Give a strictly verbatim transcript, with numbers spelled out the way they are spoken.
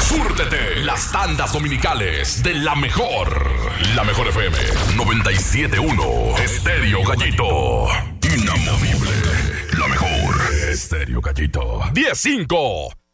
Súrtete las tandas dominicales de la mejor. La mejor F M noventa y siete punto uno. Estéreo Gallito. Inamovible. La mejor. Estéreo Gallito. diez cinco.